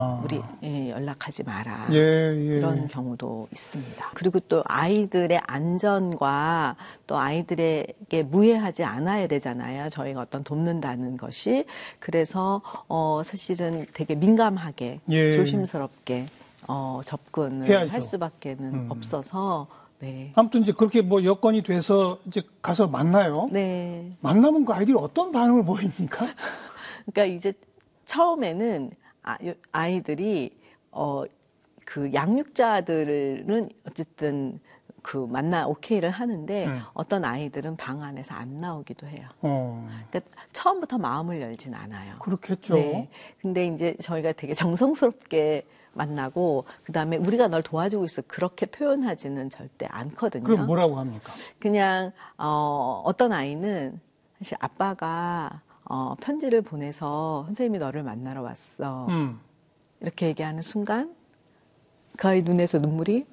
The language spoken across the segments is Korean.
우리 연락하지 마라. 예. 이런 경우도 있습니다. 그리고 또 아이들의 안전과 또 아이들에게 무해하지 않아야 되잖아요. 저희가 어떤 돕는다는 것이. 그래서 사실은 되게 민감하게 조심스럽게 접근을 해야죠. 할 수밖에는 없어서. 네. 아무튼 이제 그렇게 뭐 여건이 돼서 이제 가서 만나요. 네. 만나면 그 아이들이 어떤 반응을 보입니까? 그러니까 이제 처음에는 아이들이 그 양육자들은 어쨌든 그 오케이를 하는데 어떤 아이들은 방 안에서 안 나오기도 해요. 그러니까 처음부터 마음을 열진 않아요. 그렇겠죠. 네. 근데 이제 저희가 되게 정성스럽게 만나고 그다음에 우리가 널 도와주고 있어 그렇게 표현하지는 절대 않거든요. 그럼 뭐라고 합니까? 그냥 어떤 아이는 사실 아빠가 편지를 보내서 선생님이 너를 만나러 왔어. 이렇게 얘기하는 순간 그 아이 눈에서 눈물이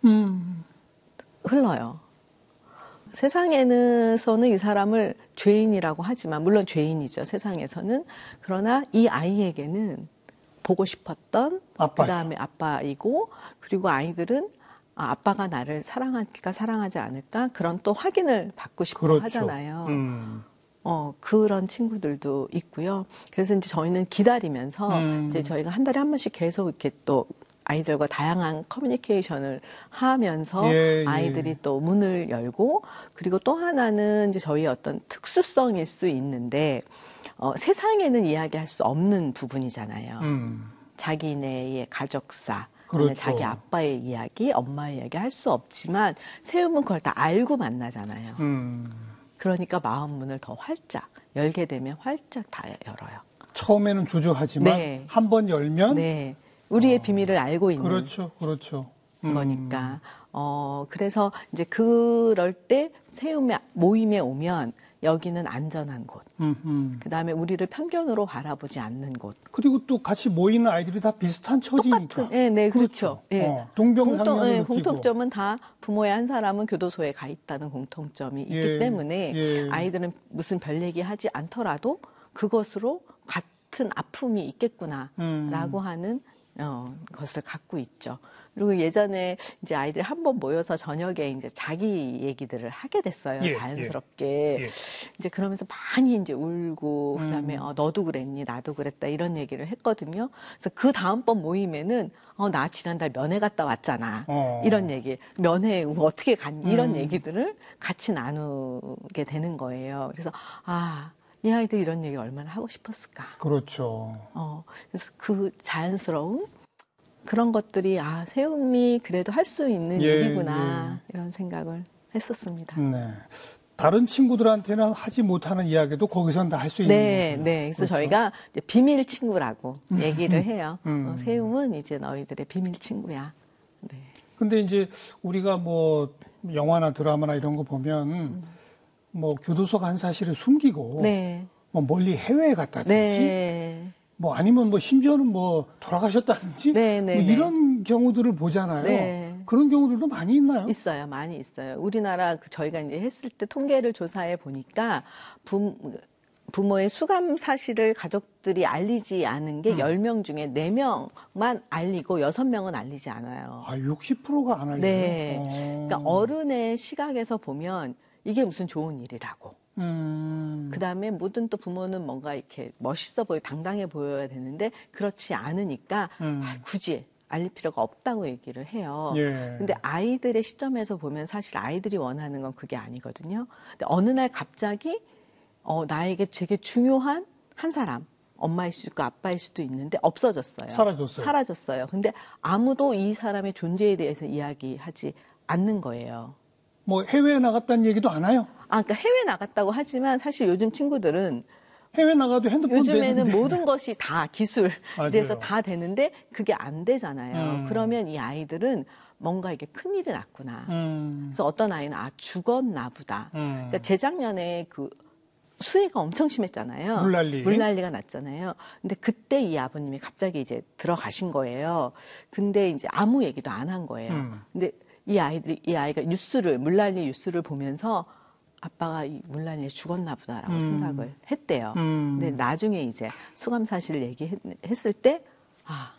흘러요. 세상에서는 이 사람을 죄인이라고 하지만 물론 죄인이죠. 세상에서는. 그러나 이 아이에게는 보고 싶었던 그다음에 아빠이고 그리고 아이들은 아빠가 나를 사랑할까 사랑하지 않을까 그런 또 확인을 받고 싶어 하잖아요. 그런 친구들도 있고요. 그래서 이제 저희는 기다리면서 이제 저희가 한 달에 한 번씩 계속 이렇게 또 아이들과 다양한 커뮤니케이션을 하면서 아이들이 또 문을 열고 그리고 또 하나는 이제 저희의 어떤 특수성일 수 있는데 세상에는 이야기할 수 없는 부분이잖아요. 자기네의 가족사, 그렇죠. 자기 아빠의 이야기, 엄마의 이야기 할 수 없지만 세움은 그걸 다 알고 만나잖아요. 그러니까 마음 문을 더 활짝 열게 되면 활짝 다 열어요. 처음에는 주저하지만 한 번 열면 우리의 비밀을 알고 있는 그렇죠. 거니까. 그래서 이제 그럴 때 세움의 모임에 오면 여기는 안전한 곳. 그다음에 우리를 편견으로 바라보지 않는 곳. 그리고 또 같이 모이는 아이들이 다 비슷한 처지니까. 똑같은, 네, 그렇죠. 동병상련을 느끼고. 공통점은 다 부모의 한 사람은 교도소에 가 있다는 공통점이 있기 때문에 아이들은 무슨 별 얘기하지 않더라도 그것으로 같은 아픔이 있겠구나라고 하는 것을 갖고 있죠. 그리고 예전에 이제 아이들이 한 번 모여서 저녁에 이제 자기 얘기들을 하게 됐어요. 자연스럽게. 이제 그러면서 많이 이제 울고, 그다음에 너도 그랬니? 나도 그랬다. 이런 얘기를 했거든요. 그래서 그 다음번 모임에는 나 지난달 면회 갔다 왔잖아. 이런 얘기. 면회 어떻게 갔니? 이런 얘기들을 같이 나누게 되는 거예요. 그래서, 이 아이들 이런 얘기 얼마나 하고 싶었을까. 그렇죠. 그래서 그 자연스러움? 그런 것들이 세움이 그래도 할 수 있는 일이구나 이런 생각을 했었습니다. 네. 다른 친구들한테는 하지 못하는 이야기도 거기서는 다 할 수 있는 거예요. 네. 그래서 그렇죠? 저희가 이제 비밀 친구라고 얘기를 해요. 세움은 이제 너희들의 비밀 친구야. 네. 근데 이제 우리가 뭐 영화나 드라마나 이런 거 보면 뭐 교도소 간 사실을 숨기고 뭐 멀리 해외에 갔다든지 뭐 아니면 뭐 심지어는 뭐 돌아가셨다든지 뭐 이런 경우들을 보잖아요. 그런 경우들도 많이 있나요? 있어요. 많이 있어요. 우리나라 저희가 이제 했을 때 통계를 조사해 보니까 부모의 수감 사실을 가족들이 알리지 않은 게 10명 중에 4명만 알리고 6명은 알리지 않아요. 60%가 안 알려요? 네. 그러니까 어른의 시각에서 보면 이게 무슨 좋은 일이라고. 그 다음에 모든 또 부모는 뭔가 이렇게 멋있어 보여, 당당해 보여야 되는데 그렇지 않으니까 굳이 알릴 필요가 없다고 얘기를 해요. 근데 아이들의 시점에서 보면 사실 아이들이 원하는 건 그게 아니거든요. 근데 어느 날 갑자기 나에게 되게 중요한 한 사람, 엄마일 수도 있고 아빠일 수도 있는데 없어졌어요. 사라졌어요. 근데 아무도 이 사람의 존재에 대해서 이야기하지 않는 거예요. 뭐 해외에 나갔다는 얘기도 안 해요? 그러니까 해외 나갔다고 하지만 사실 요즘 친구들은 해외 나가도 핸드폰 요즘에는 되는데. 모든 것이 다 기술에서 다 되는데 그게 안 되잖아요. 그러면 이 아이들은 뭔가 이게 큰일이 났구나. 그래서 어떤 아이는 죽었나 보다. 그러니까 재작년에 그 수해가 엄청 심했잖아요. 물난리가 났잖아요. 근데 그때 이 아버님이 갑자기 이제 들어가신 거예요. 근데 이제 아무 얘기도 안 한 거예요. 근데 이 아이가 물난리 뉴스를 보면서 아빠가 이 물난리에 죽었나 보다라고 생각을 했대요. 근데 나중에 이제 수감 사실을 얘기했을 때,